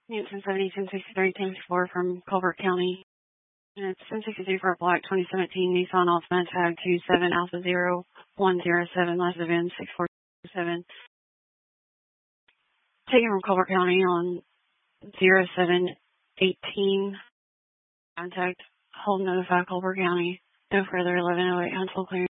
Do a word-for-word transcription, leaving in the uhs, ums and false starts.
Unit ten seventy, ten sixty-three, ten sixty-four from Colbert County. And it's ten sixty-three for a black twenty seventeen Nissan Altima tag two seven Alpha zero one zero seven, last of N six four seven. Taken from Colbert County on zero seven eighteen. Contact, hold notify Colbert County. No further eleven oh eight Huntsville clearance.